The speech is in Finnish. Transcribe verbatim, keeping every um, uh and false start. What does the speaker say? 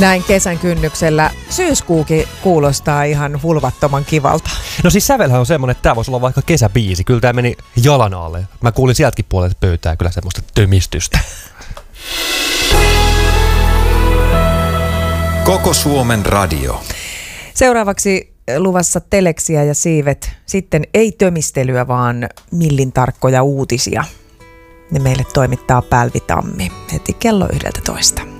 Näin kesän kynnyksellä syyskuukin kuulostaa ihan hulvattoman kivalta. No siis sävelhän on semmonen, että tää voisi olla vaikka kesäbiisi. Kyllä tää meni jalan alle. Mä kuulin sieltäkin puolelta pöytää kyllä semmoista tömistystä. Koko Suomen radio. Seuraavaksi luvassa teleksiä ja siivet. Sitten ei tömistelyä, vaan millin tarkkoja uutisia. Ne meille toimittaa Pälvi Tammi heti kello yksitoista.